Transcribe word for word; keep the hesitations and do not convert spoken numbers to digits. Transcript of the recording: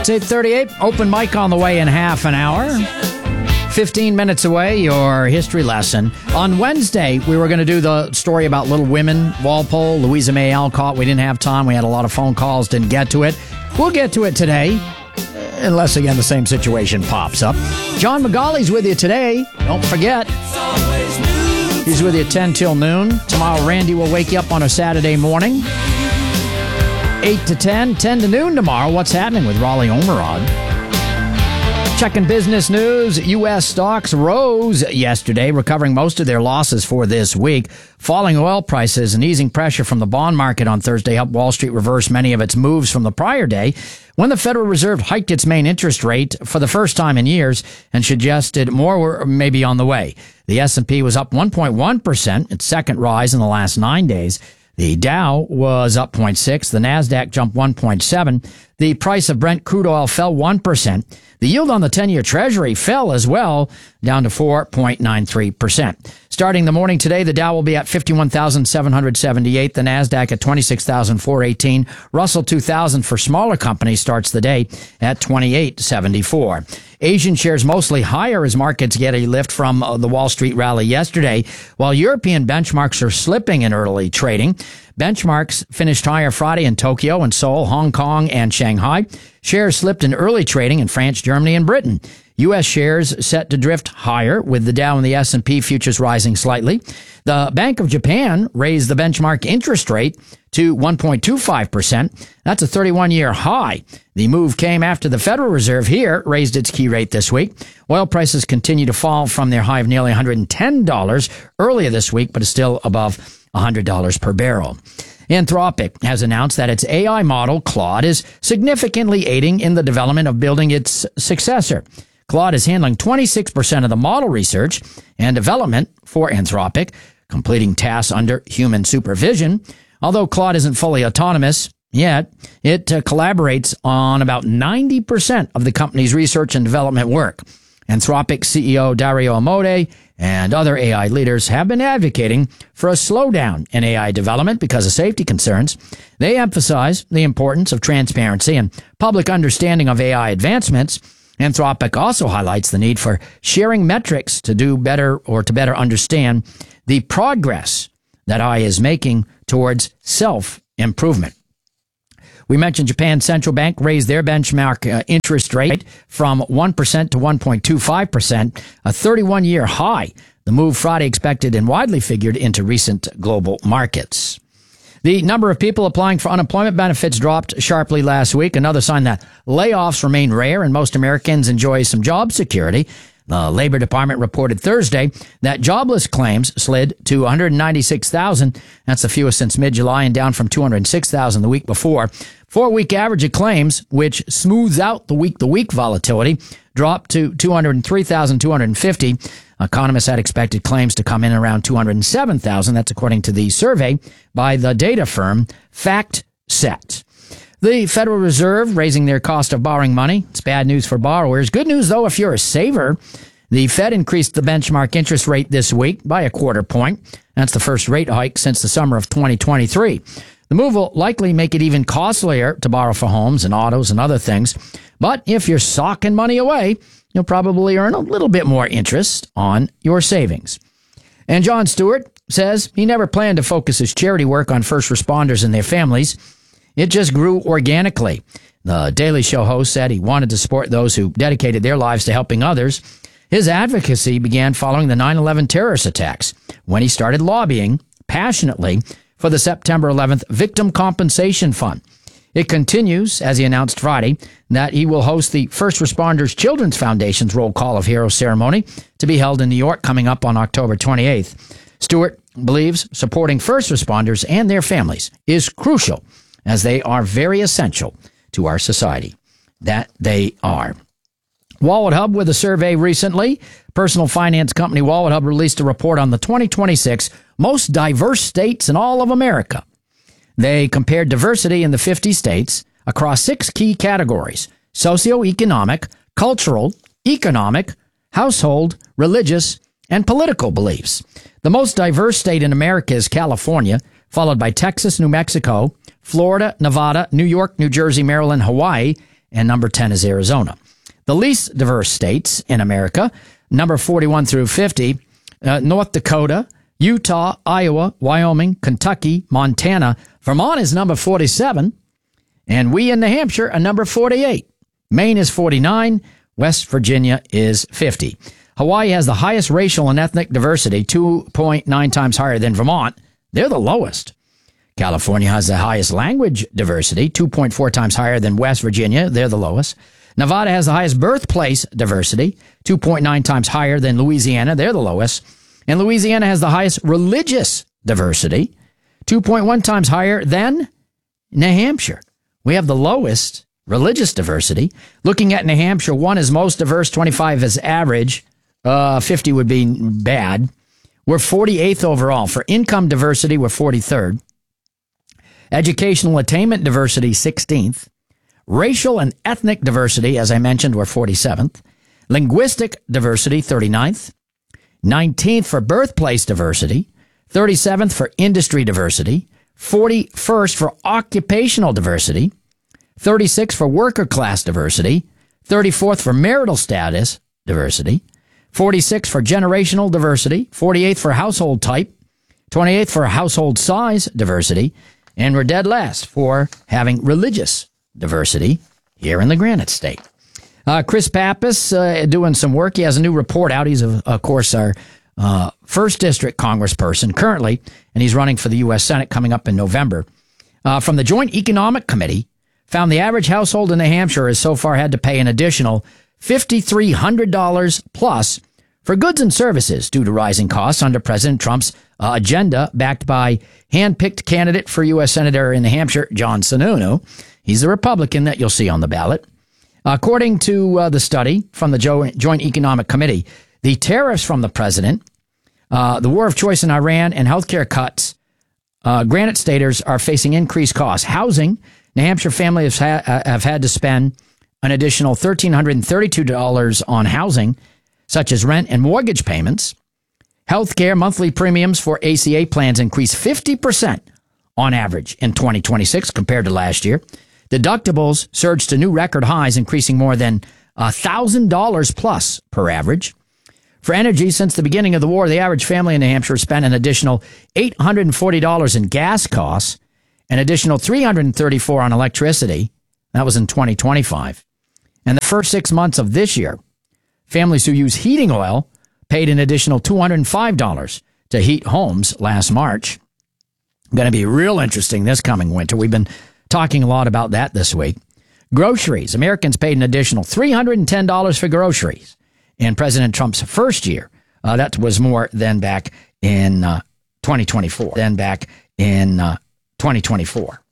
It's eight thirty-eight. Open mic on the way in half an hour. fifteen minutes away, your history lesson. On Wednesday, we were going to do the story about Little Women, Walpole, Louisa May Alcott. We didn't have time. We had a lot of phone calls, didn't get to it. We'll get to it today, unless, again, the same situation pops up. John McGauley's with you today. Don't forget. He's with you ten till noon. Tomorrow, Randy will wake you up on a Saturday morning. eight to ten, ten to noon tomorrow. What's happening with Raleigh Omerod? Checking business news, U S stocks rose yesterday, recovering most of their losses for this week. Falling oil prices and easing pressure from the bond market on Thursday helped Wall Street reverse many of its moves from the prior day, when the Federal Reserve hiked its main interest rate for the first time in years and suggested more were maybe on the way. The S and P was up one point one percent, its second rise in the last nine days. The Dow was up zero point six. The Nasdaq jumped one point seven. The price of Brent crude oil fell one percent. The yield on the ten-year Treasury fell as well, down to four point nine three percent. Starting the morning today, the Dow will be at fifty-one thousand seven hundred seventy-eight, the Nasdaq at twenty-six thousand four hundred eighteen. Russell two thousand for smaller companies starts the day at twenty-eight seventy-four. Asian shares mostly higher as markets get a lift from uh, the Wall Street rally yesterday, while European benchmarks are slipping in early trading. Benchmarks finished higher Friday in Tokyo and Seoul, Hong Kong, and Shanghai. Shares slipped in early trading in France, Germany, and Britain. U S shares set to drift higher, with the Dow and the S and P futures rising slightly. The Bank of Japan raised the benchmark interest rate to one point two five percent. That's a thirty-one-year high. The move came after the Federal Reserve here raised its key rate this week. Oil prices continue to fall from their high of nearly one hundred ten dollars earlier this week, but is still above one hundred dollars per barrel. Anthropic has announced that its A I model, Claude, is significantly aiding in the development of building its successor. Claude is handling twenty-six percent of the model research and development for Anthropic, completing tasks under human supervision. Although Claude isn't fully autonomous yet, it uh, collaborates on about ninety percent of the company's research and development work. Anthropic C E O Dario Amodei and other A I leaders have been advocating for a slowdown in A I development because of safety concerns. They emphasize the importance of transparency and public understanding of A I advancements. Anthropic also highlights the need for sharing metrics to do better or to better understand the progress that A I is making towards self-improvement. We mentioned Japan's central bank raised their benchmark uh, interest rate from one percent to one point two five percent, a thirty-one-year high. The move Friday expected and widely figured into recent global markets. The number of people applying for unemployment benefits dropped sharply last week, another sign that layoffs remain rare and most Americans enjoy some job security. The Labor Department reported Thursday that jobless claims slid to one hundred ninety-six thousand. That's the fewest since mid-July and down from two hundred six thousand the week before. Four-week average of claims, which smooths out the week-to-week volatility, dropped to two hundred three thousand two hundred fifty. Economists had expected claims to come in around two hundred seven thousand. That's according to the survey by the data firm FactSet. The Federal Reserve raising their cost of borrowing money. It's bad news for borrowers. Good news, though, if you're a saver. The Fed increased the benchmark interest rate this week by a quarter point. That's the first rate hike since the summer of twenty twenty-three. The move will likely make it even costlier to borrow for homes and autos and other things. But if you're socking money away, you'll probably earn a little bit more interest on your savings. And Jon Stewart says he never planned to focus his charity work on first responders and their families. It just grew organically. The Daily Show host said he wanted to support those who dedicated their lives to helping others. His advocacy began following the nine eleven terrorist attacks, when he started lobbying passionately for the September eleventh Victim Compensation Fund. It continues, as he announced Friday, that he will host the First Responders Children's Foundation's Roll Call of Heroes ceremony to be held in New York coming up on October twenty-eighth. Stewart believes supporting first responders and their families is crucial, as they are very essential to our society. That they are. Wallet Hub with a survey recently. Personal finance company Wallet Hub released a report on the twenty twenty-six most diverse states in all of America. They compared diversity in the fifty states across six key categories: socioeconomic, cultural, economic, household, religious, and political beliefs. The most diverse state in America is California, followed by Texas, New Mexico, Florida, Nevada, New York, New Jersey, Maryland, Hawaii, and number ten is Arizona. The least diverse states in America, number forty-one through fifty, uh, North Dakota, Utah, Iowa, Wyoming, Kentucky, Montana. Vermont is number forty-seven, and we in New Hampshire are number forty-eight. Maine is forty-nine. West Virginia is fifty. Hawaii has the highest racial and ethnic diversity, two point nine times higher than Vermont. They're the lowest. California has the highest language diversity, two point four times higher than West Virginia. They're the lowest. Nevada has the highest birthplace diversity, two point nine times higher than Louisiana. They're the lowest. And Louisiana has the highest religious diversity, two point one times higher than New Hampshire. We have the lowest religious diversity. Looking at New Hampshire, one is most diverse, twenty-five is average, uh, fifty would be bad. We're forty-eighth overall. For income diversity, we're forty-third. Educational attainment diversity, sixteenth. Racial and ethnic diversity, as I mentioned, we're forty-seventh. Linguistic diversity, thirty-ninth. nineteenth for birthplace diversity. thirty-seventh for industry diversity. forty-first for occupational diversity. thirty-sixth for worker class diversity. thirty-fourth for marital status diversity. forty-sixth for generational diversity. forty-eighth for household type. twenty-eighth for household size diversity. And we're dead last for having religious diversity here in the Granite State. Uh, Chris Pappas uh, doing some work. He has a new report out. He's, of, of course, our uh, first district congressperson currently, and he's running for the U S Senate coming up in November. Uh, from the Joint Economic Committee, found the average household in New Hampshire has so far had to pay an additional five thousand three hundred dollars plus for goods and services due to rising costs under President Trump's uh, agenda, backed by hand-picked candidate for U S Senator in New Hampshire, John Sununu. He's the Republican that you'll see on the ballot. According to uh, the study from the Joint Economic Committee, the tariffs from the president, uh, the war of choice in Iran, and healthcare cuts, uh, Granite Staters are facing increased costs. Housing, New Hampshire families ha- have had to spend an additional one thousand three hundred thirty-two dollars on housing, such as rent and mortgage payments. Healthcare monthly premiums for A C A plans increased fifty percent on average in twenty twenty-six compared to last year. Deductibles surged to new record highs, increasing more than one thousand dollars plus per average. For energy, since the beginning of the war, the average family in New Hampshire spent an additional eight hundred forty dollars in gas costs, an additional three hundred thirty-four dollars on electricity. That was in twenty twenty-five. And the first six months of this year, families who use heating oil paid an additional two hundred five dollars to heat homes last March. Going to be real interesting this coming winter. We've been talking a lot about that this week. Groceries. Americans paid an additional three hundred ten dollars for groceries in President Trump's first year. Uh, that was more than back in uh, twenty twenty-four. Than back in uh, twenty twenty-four.